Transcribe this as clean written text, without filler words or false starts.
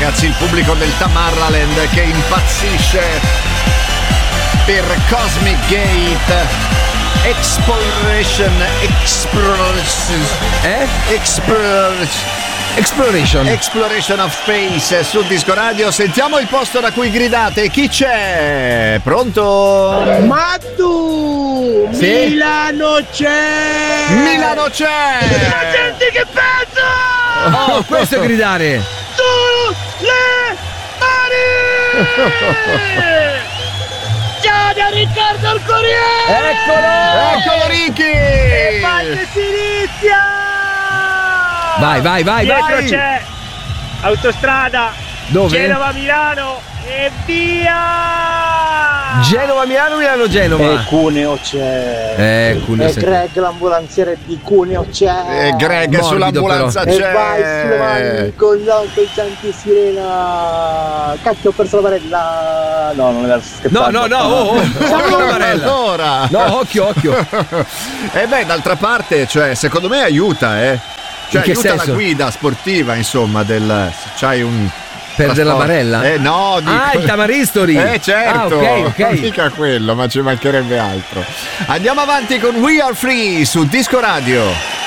ragazzi, il pubblico del Tamarraland che impazzisce per Cosmic Gate Exploration of Space su Disco Radio. Sentiamo il posto da cui gridate. Chi c'è? Pronto? Mattu! Sì? Milano c'è! Milano c'è! La gente che pensa! Oh, questo è gridare! Su le mani! Ciao da Riccardo il Corriere! Eccolo Ricky! E vai che si inizia! Vai! Dietro c'è autostrada Dove? Genova-Milano e via! Genova-Milano-Milano-Genova. E Cuneo c'è. Cuneo e Greg l'ambulanziere di Cuneo c'è. Greg Morbido, sull'ambulanza però. c'è. E vai sulle mani con l'auto i canti sirena. Cacchio, ho perso la barella. No, non era scherzando. No, occhio Marella. Allora. No, occhio. E beh, d'altra parte, cioè, secondo me aiuta, Cioè, In che aiuta senso? la guida sportiva, insomma, se c'hai un... Perde la barella? No, dico... il Tamaristori! Certo! Ok. Mica quello, ma ci mancherebbe altro. Andiamo avanti con We Are Free su Disco Radio.